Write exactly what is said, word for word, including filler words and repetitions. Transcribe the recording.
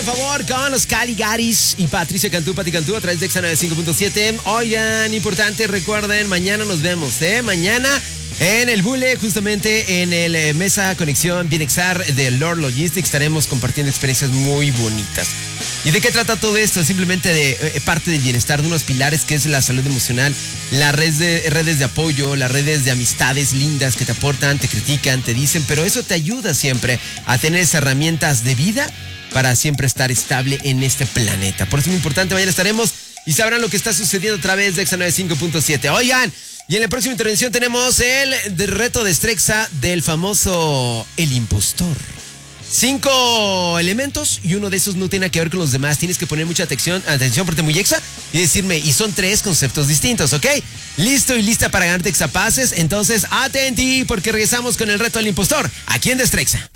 favor, con los Caligaris y Patricia Cantú, Pati Cantú, a través de Exa noventa y cinco punto siete. Oigan, importante, recuerden, mañana nos vemos, ¿eh? Mañana en el Bule, justamente en el eh, Mesa Conexión Bienexar de Lord Logistics, estaremos compartiendo experiencias muy bonitas. ¿Y de qué trata todo esto? Simplemente de eh, parte del bienestar, de unos pilares que es la salud emocional, las redes de, redes de apoyo, las redes de amistades lindas que te aportan, te critican, te dicen, pero eso te ayuda siempre a tener esas herramientas de vida para siempre estar estable en este planeta. Por eso es muy importante, mañana estaremos y sabrán lo que está sucediendo a través de Exa noventa y cinco punto siete. Oigan, y en la próxima intervención tenemos el reto de Strexa del famoso El Impostor. Cinco elementos y uno de esos no tiene que ver con los demás. Tienes que poner mucha atención, atención, porque muy exa y decirme, y son tres conceptos distintos, ¿ok? Listo y lista para ganarte exapases. Entonces, atenti, porque regresamos con el reto del impostor aquí en Destrexa.